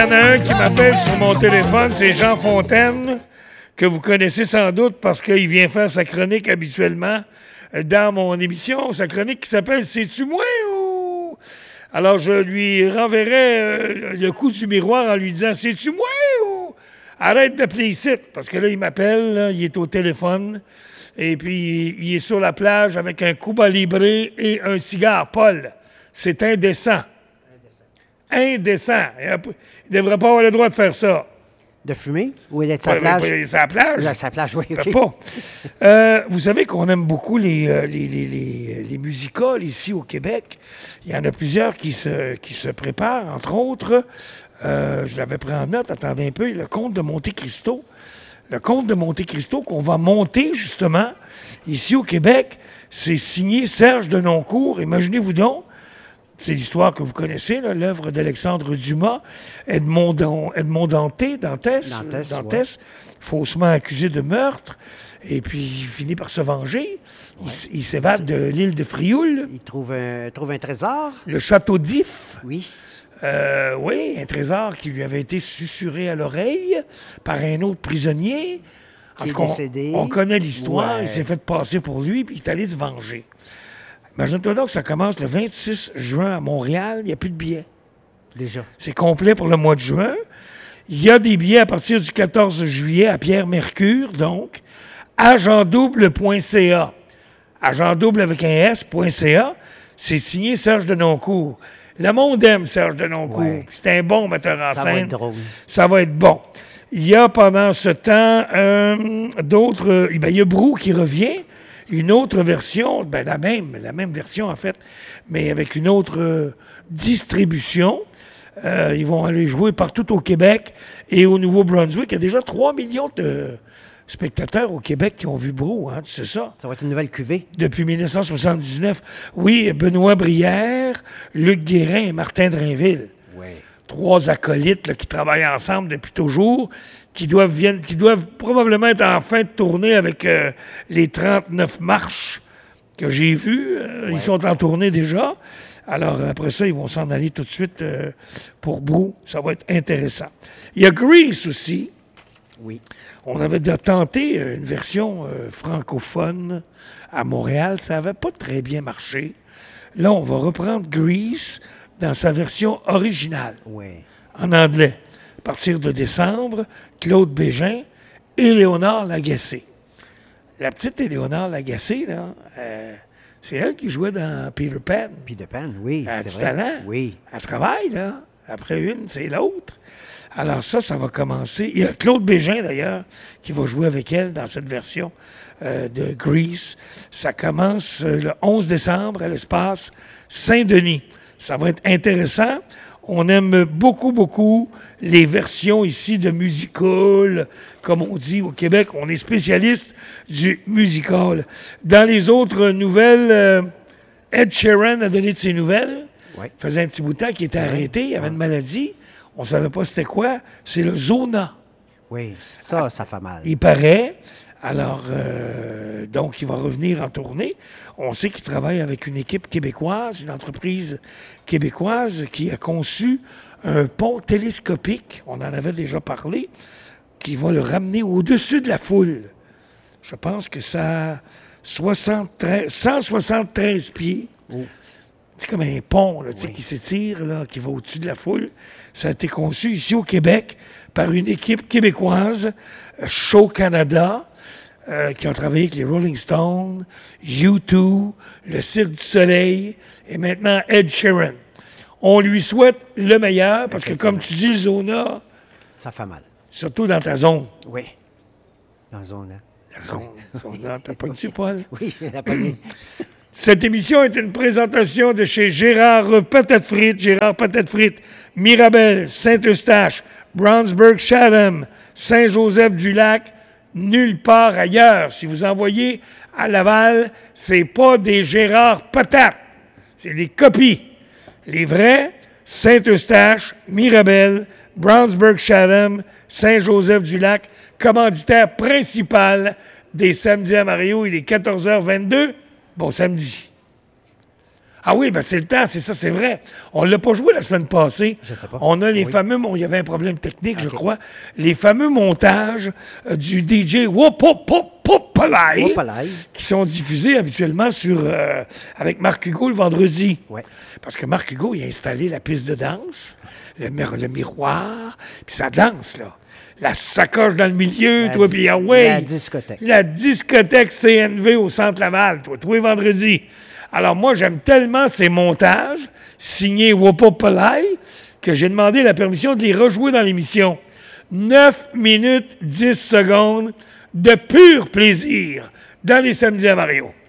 Il y en a un qui m'appelle sur mon téléphone, c'est Jean Fontaine, que vous connaissez sans doute parce qu'il vient faire sa chronique habituellement dans mon émission, sa chronique qui s'appelle « C'est-tu moi ou... » Alors, je lui renverrai le coup du miroir en lui disant « C'est-tu moi ou... » Arrête d'appeler ici, parce que là, il m'appelle, là, il est au téléphone, et puis il est sur la plage avec un Cuba Libre et un cigare. Paul, c'est indécent. Indécent. Il ne devrait pas avoir le droit de faire ça. De fumer? Ou d'être sur la plage? C'est sa plage. Là, sa plage, oui. Okay. Pas. Vous savez qu'on aime beaucoup les musicals ici au Québec. Il y en a plusieurs qui se préparent, entre autres. Je l'avais pris en note, attendez un peu, le Comte de Monte Cristo. Le Comte de Monte Cristo qu'on va monter, justement, ici au Québec. C'est signé Serge Denoncourt. Imaginez-vous donc. C'est l'histoire que vous connaissez, là, l'œuvre d'Alexandre Dumas, Edmond Dantès, ouais. Faussement accusé de meurtre, et puis il finit par se venger. Ouais. Il s'évade de l'île de Frioul. Il trouve un trésor. Le château d'If. Oui. Oui, un trésor qui lui avait été susurré à l'oreille par un autre prisonnier. Qui est décédé. On connaît l'histoire, ouais. Il s'est fait passer pour lui, puis il est allé se venger. Imagine-toi donc que ça commence le 26 juin à Montréal, il n'y a plus de billets. Déjà. C'est complet pour le mois de juin. Il y a des billets à partir du 14 juillet à Pierre-Mercure, donc, agentdouble.ca. Agentdouble avec un S.ca. C'est signé Serge Denoncourt. Le monde aime Serge Denoncourt. Ouais. C'est un bon metteur en scène. Ça va être drôle. Ça va être bon. Il y a pendant ce temps d'autres... il y a Brou qui revient. Une autre version, la même version en fait, mais avec une autre distribution. Ils vont aller jouer partout au Québec et au Nouveau-Brunswick. Il y a déjà 3 millions de spectateurs au Québec qui ont vu Brou, hein, tu sais ça? Ça va être une nouvelle cuvée. Depuis 1979. Oui, Benoît Brière, Luc Guérin et Martin Drainville. Oui. 3 acolytes là, qui travaillent ensemble depuis toujours, qui doivent probablement être en fin de tournée avec les 39 marches que j'ai vues. Ils sont en tournée déjà. Alors, après ça, ils vont s'en aller tout de suite pour Brou. Ça va être intéressant. Il y a Grease aussi. Oui. On avait tenté une version francophone à Montréal. Ça n'avait pas très bien marché. Là, on va reprendre Grease dans sa version originale, en anglais. À partir de décembre, Claude Bégin et Léonard Lagacé. La petite Léonard Lagacé, là, c'est elle qui jouait dans Peter Pan. Peter Pan, oui. Elle a du talent. Oui. Elle travaille, là. Après une, c'est l'autre. Alors ça va commencer. Il y a Claude Bégin, d'ailleurs, qui va jouer avec elle dans cette version de Grease. Ça commence le 11 décembre à l'espace Saint-Denis. Ça va être intéressant. On aime beaucoup, beaucoup les versions ici de musical. Comme on dit au Québec, on est spécialiste du musical. Dans les autres nouvelles, Ed Sheeran a donné de ses nouvelles. Oui. Il faisait un petit bout de temps qu'il était arrêté. Il avait une maladie. On ne savait pas c'était quoi. C'est le Zona. Oui, ça fait mal. Il paraît. Alors, donc, il va revenir en tournée. On sait qu'il travaille avec une équipe québécoise, une entreprise québécoise qui a conçu un pont télescopique, on en avait déjà parlé, qui va le ramener au-dessus de la foule. Je pense que ça a 173 pieds. Oh. C'est comme un pont là, qui s'étire, là, qui va au-dessus de la foule. Ça a été conçu ici au Québec par une équipe québécoise, Show Canada, qui ont travaillé avec les Rolling Stones, U2, le Cirque du Soleil et maintenant Ed Sheeran. On lui souhaite le meilleur parce que, comme tu dis, le Zona... Ça fait mal. Surtout dans ta zone. Oui. Dans la zone, hein? La zone. Zona, t'as pas dessus, Paul? Oui, elle a pogné. Cette émission est une présentation de chez Gérard Patate Frites, Mirabel, Saint-Eustache, Brownsburg-Chatham, Saint-Joseph-du-Lac, nulle part ailleurs. Si vous envoyez à Laval, c'est pas des Gérard Patates, c'est des copies. Les vrais, Saint-Eustache, Mirabel, Brownsburg-Chatham, Saint-Joseph-du-Lac, commanditaire principal des samedis à Mario, il est 14h22. Bon samedi. Ah oui, ben c'est le temps, c'est ça, c'est vrai. On l'a pas joué la semaine passée. Je sais pas. On a les Oui. fameux... il y avait un problème technique, je OK. crois. Les fameux montages du DJ Wopopopopolai Wopolai. qui sont diffusés habituellement avec Marc Hugo le vendredi. Ouais. Parce que Marc Hugo, il a installé la piste de danse, le miroir, puis ça danse, là. La sacoche dans le milieu, toi, puis ah ouais. La discothèque. La discothèque CNV au Centre Laval, toi, tous les vendredis. Alors moi, j'aime tellement ces montages, signés Wopopolai, que j'ai demandé la permission de les rejouer dans l'émission. 9 minutes 10 secondes de pur plaisir dans les samedis à Mario.